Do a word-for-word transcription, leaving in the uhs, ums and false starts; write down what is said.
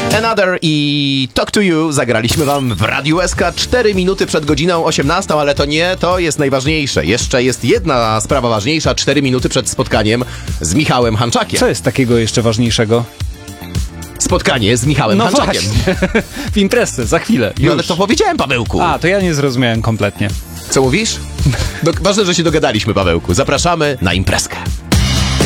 Another i Talk to You zagraliśmy wam w Radiu S K cztery minuty przed godziną osiemnastą, ale to nie to jest najważniejsze. Jeszcze jest jedna sprawa ważniejsza, cztery minuty przed spotkaniem z Michałem Hanczakiem. Co jest takiego jeszcze ważniejszego? Spotkanie z Michałem No Hanczakiem. właśnie, w imprezce, za chwilę. No ale to powiedziałem, Pawełku. A, to ja nie zrozumiałem kompletnie. Co mówisz? Do, ważne, że się dogadaliśmy, Pawełku. Zapraszamy na imprezkę.